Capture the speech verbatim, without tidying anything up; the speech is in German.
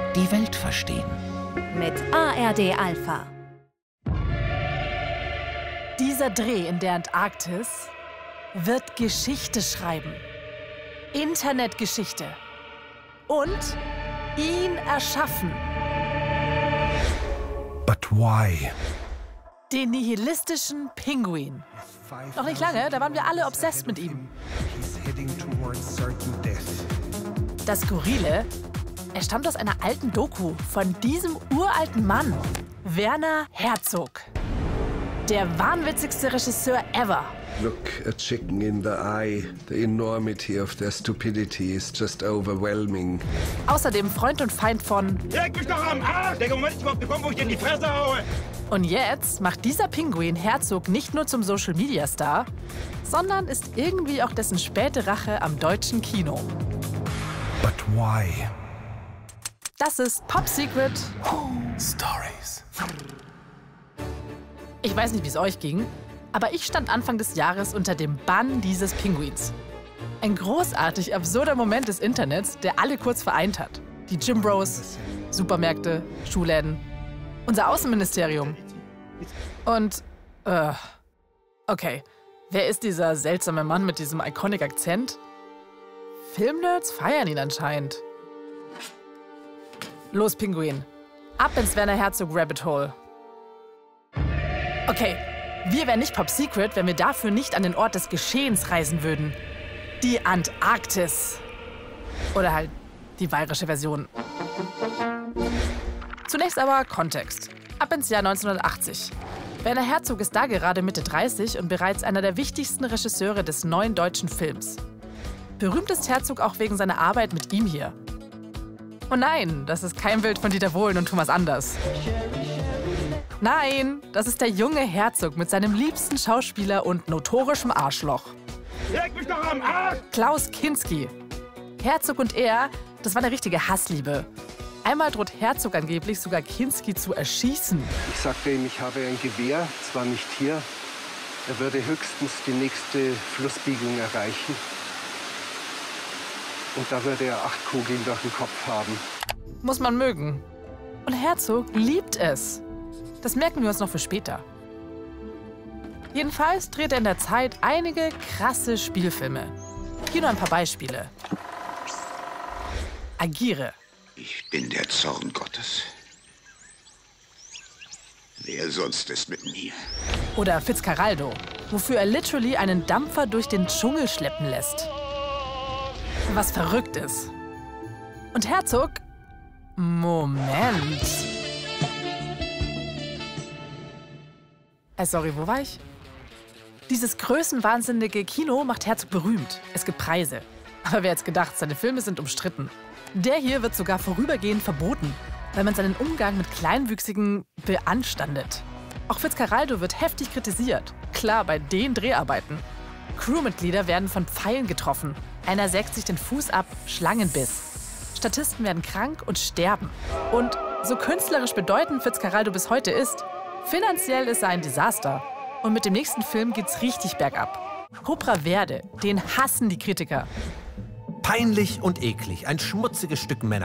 die Welt verstehen. Mit A R D Alpha. Dieser Dreh in der Antarktis wird Geschichte schreiben. Internetgeschichte. Und ihn erschaffen. But why? Den nihilistischen Pinguin. Noch nicht lange, da waren wir alle obsessed mit ihm. Das Skurrile, er stammt aus einer alten Doku von diesem uralten Mann, Werner Herzog. Der wahnwitzigste Regisseur ever. Look a chicken in the eye. The enormity of their stupidity is just overwhelming. Außerdem Freund und Feind von... Leg mich doch am Arsch! Der Moment ist überhaupt gekommen, wo ich dir in die Fresse haue! Und jetzt macht dieser Pinguin Herzog nicht nur zum Social-Media-Star, sondern ist irgendwie auch dessen späte Rache am deutschen Kino. But why? Das ist Pop Secret Stories. Ich weiß nicht, wie es euch ging, aber ich stand Anfang des Jahres unter dem Bann dieses Pinguins. Ein großartig absurder Moment des Internets, der alle kurz vereint hat. Die Gym Bros, Supermärkte, Schuhläden, unser Außenministerium. Und, äh, okay, wer ist dieser seltsame Mann mit diesem iconic Akzent? Filmnerds feiern ihn anscheinend. Los, Pinguin, ab ins Werner Herzog Rabbit Hole. Okay, wir wären nicht Pop Secret, wenn wir dafür nicht an den Ort des Geschehens reisen würden. Die Antarktis. Oder halt die bayerische Version. Zunächst aber Kontext. Ab ins Jahr neunzehnhundertachtzig. Werner Herzog ist da gerade Mitte dreißig und bereits einer der wichtigsten Regisseure des neuen deutschen Films. Berühmt ist Herzog auch wegen seiner Arbeit mit ihm hier. Oh nein, das ist kein Bild von Dieter Bohlen und Thomas Anders. Nein, das ist der junge Herzog mit seinem liebsten Schauspieler und notorischem Arschloch. Leg mich doch am Arsch! Klaus Kinski. Herzog und er, das war eine richtige Hassliebe. Einmal droht Herzog angeblich sogar Kinski zu erschießen. Ich sagte ihm, ich habe ein Gewehr, zwar nicht hier. Er würde höchstens die nächste Flussbiegung erreichen. Und da würde er acht Kugeln durch den Kopf haben. Muss man mögen. Und Herzog liebt es. Das merken wir uns noch für später. Jedenfalls dreht er in der Zeit einige krasse Spielfilme. Hier nur ein paar Beispiele. Agiere. Ich bin der Zorn Gottes. Wer sonst ist mit mir? Oder Fitzcarraldo, wofür er literally einen Dampfer durch den Dschungel schleppen lässt. Was verrückt ist. Und Herzog? Moment. Äh, sorry, wo war ich? Dieses größenwahnsinnige Kino macht Herzog berühmt. Es gibt Preise. Aber wer hätte gedacht, seine Filme sind umstritten. Der hier wird sogar vorübergehend verboten, weil man seinen Umgang mit Kleinwüchsigen beanstandet. Auch Fitzcarraldo wird heftig kritisiert. Klar, bei den Dreharbeiten. Crewmitglieder werden von Pfeilen getroffen. Einer sägt sich den Fuß ab, Schlangenbiss. Statisten werden krank und sterben. Und so künstlerisch bedeutend Fitzcarraldo bis heute ist, finanziell ist er ein Desaster. Und mit dem nächsten Film geht's richtig bergab. Cobra Verde, den hassen die Kritiker. Peinlich und eklig, ein schmutziges Stück Männer.